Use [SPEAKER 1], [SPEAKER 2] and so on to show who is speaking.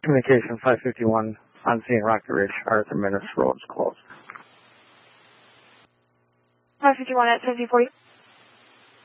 [SPEAKER 1] Communication 551 on scene Rocky Ridge, Arthur Minnis Road is closed.
[SPEAKER 2] 551 at 1740.